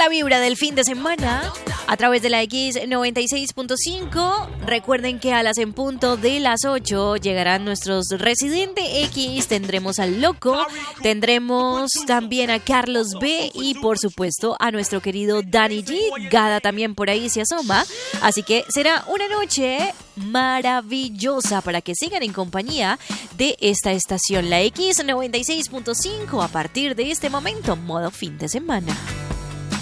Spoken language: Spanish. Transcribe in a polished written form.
la vibra del fin de semana a través de la X96.5. Recuerden que a las en punto de las 8 llegarán nuestros Residente X, tendremos al Loco, tendremos también a Carlos B y por supuesto a nuestro querido Danny G. Gada también por ahí se asoma, así que será una noche maravillosa para que sigan en compañía de esta estación, la X96.5, a partir de este momento, modo fin de semana.